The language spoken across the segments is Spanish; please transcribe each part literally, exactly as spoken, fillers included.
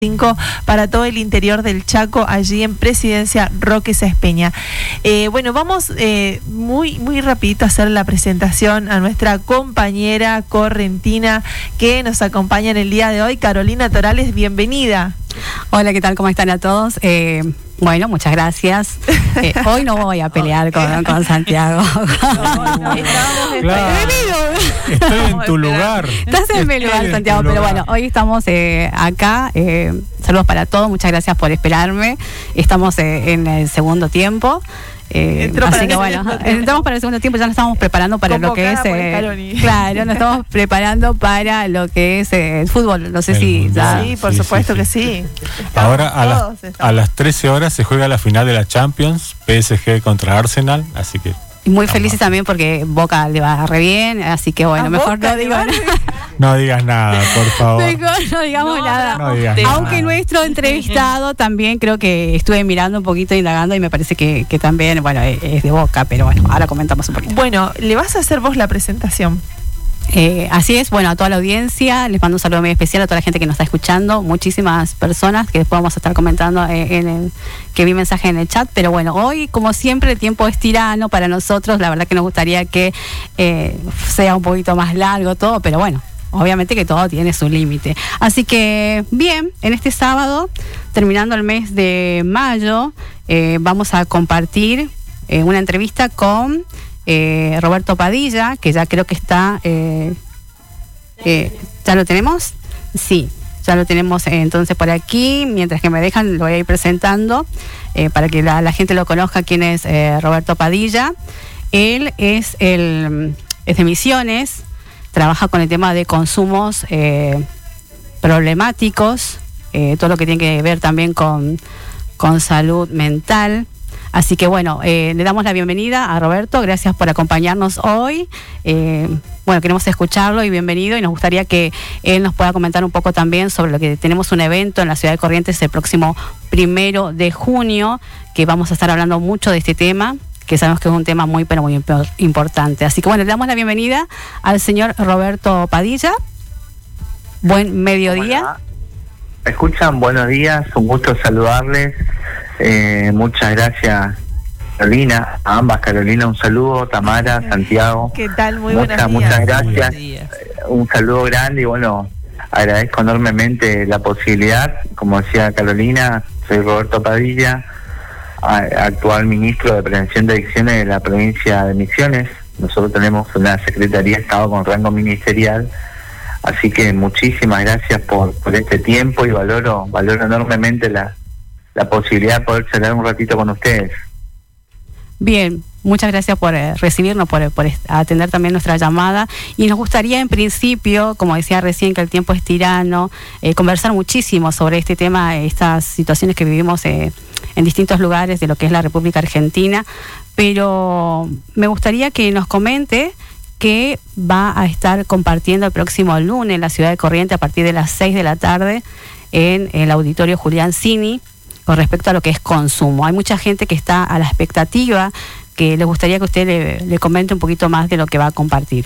cinco para todo el interior del Chaco, allí en Presidencia Roque Sáenz Peña. Eh, bueno, vamos eh, muy, muy rapidito a hacer la presentación a nuestra compañera correntina que nos acompaña en el día de hoy, Carolina Torales, bienvenida. Hola, ¿qué tal? ¿Cómo están a todos? Eh, bueno, muchas gracias. Eh, hoy no voy a pelear con, con Santiago. No, no, estábamos Claro. Estoy en tu lugar. Estás en mi lugar, Santiago, pero bueno, hoy estamos eh, acá. Eh, saludos para todos, muchas gracias por esperarme. Estamos eh, en el segundo tiempo. Eh, así que bueno, entramos para el segundo tiempo, ya nos estamos preparando para lo que es eh, claro, nos estamos preparando para lo que es eh, el fútbol, no sé el si mundial. ya... Sí, por Sí, supuesto sí, sí. que sí. Ahora a, las, Todos estamos. a las trece horas se juega la final de la Champions, P S G contra Arsenal, así que... Y muy felices también porque Boca le va re bien, así que bueno, ¿A mejor Boca no le digo va nada. No digas nada, por favor. Mejor no digamos No, nada. No digas Aunque nada. nuestro entrevistado también creo que estuve mirando un poquito, indagando y me parece que, que también, bueno, es, es de Boca, pero bueno, ahora comentamos un poquito. Bueno, le vas a hacer vos la presentación. Eh, así es, bueno, a toda la audiencia, les mando un saludo muy especial a toda la gente que nos está escuchando, muchísimas personas que después vamos a estar comentando eh, en el, que vi mensaje en el chat, pero bueno, hoy como siempre el tiempo es tirano para nosotros, la verdad que nos gustaría que eh, sea un poquito más largo todo, pero bueno, obviamente que todo tiene su límite. Así que bien, en este sábado, terminando el mes de mayo, eh, vamos a compartir eh, una entrevista con... Eh, Roberto Padilla, que ya creo que está, eh, eh, ¿ya lo tenemos? Sí, ya lo tenemos eh, entonces por aquí, mientras que me dejan lo voy a ir presentando eh, para que la, la gente lo conozca quién es eh, Roberto Padilla. Él es, el, es de Misiones, trabaja con el tema de consumos eh, problemáticos, eh, todo lo que tiene que ver también con, con salud mental. Así que bueno, eh, le damos la bienvenida a Roberto, gracias por acompañarnos hoy. Eh, bueno, queremos escucharlo y bienvenido, y nos gustaría que él nos pueda comentar un poco también sobre lo que tenemos un evento en la ciudad de Corrientes el próximo primero de junio, que vamos a estar hablando mucho de este tema, que sabemos que es un tema muy, pero muy imp- importante. Así que bueno, le damos la bienvenida al señor Roberto Padilla. Buen mediodía. Hola. ¿Me escuchan? Buenos días, un gusto saludarles. Eh, muchas gracias, Carolina, a ambas. Carolina, un saludo. Tamara, Santiago. ¿Qué tal? Muy muchas, buenos días. muchas gracias. Buenos días. Un saludo grande y bueno, agradezco enormemente la posibilidad. Como decía Carolina, soy Roberto Padilla, a- actual ministro de Prevención de Adicciones de la provincia de Misiones. Nosotros tenemos una Secretaría de Estado con rango ministerial. Así que muchísimas gracias por, por este tiempo y valoro valoro enormemente la, la posibilidad de poder charlar un ratito con ustedes. Bien, muchas gracias por eh, recibirnos, por, por est- atender también nuestra llamada. Y nos gustaría en principio, como decía recién, que el tiempo es tirano, eh, conversar muchísimo sobre este tema, estas situaciones que vivimos eh, en distintos lugares de lo que es la República Argentina. Pero me gustaría que nos comente que va a estar compartiendo el próximo lunes en la ciudad de Corrientes a partir de las seis de la tarde en el auditorio Julián Cini con respecto a lo que es consumo. Hay mucha gente que está a la expectativa, que le gustaría que usted le, le comente un poquito más de lo que va a compartir.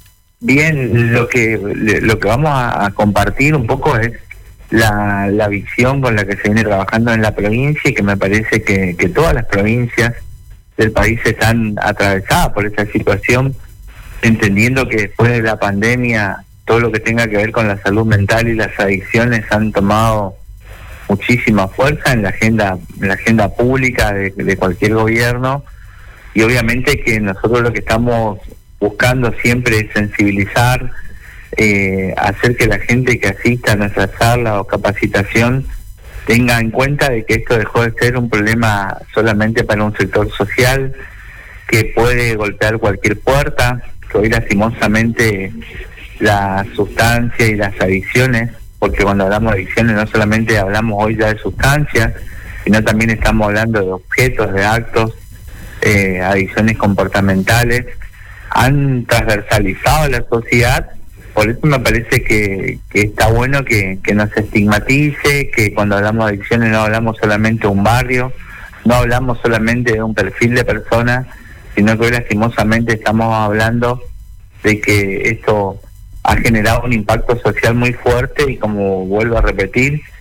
Bien, lo que lo que vamos a, a compartir un poco es la, la visión con la que se viene trabajando en la provincia, y que me parece que, que todas las provincias del país están atravesadas por esta situación, entendiendo que después de la pandemia todo lo que tenga que ver con la salud mental y las adicciones han tomado muchísima fuerza en la agenda en la agenda pública de, de cualquier gobierno, y obviamente que nosotros lo que estamos buscando siempre es sensibilizar, eh, hacer que la gente que asista a nuestra charla o capacitación tenga en cuenta de que esto dejó de ser un problema solamente para un sector social que puede golpear cualquier puerta, que hoy lastimosamente la sustancia y las adicciones, porque cuando hablamos de adicciones no solamente hablamos hoy ya de sustancias, sino también estamos hablando de objetos, de actos, eh, adicciones comportamentales, han transversalizado la sociedad. Por eso me parece que, que está bueno que, que no se estigmatice, que cuando hablamos de adicciones no hablamos solamente de un barrio, no hablamos solamente de un perfil de personas, sino que hoy lastimosamente estamos hablando de que esto ha generado un impacto social muy fuerte, y como vuelvo a repetir,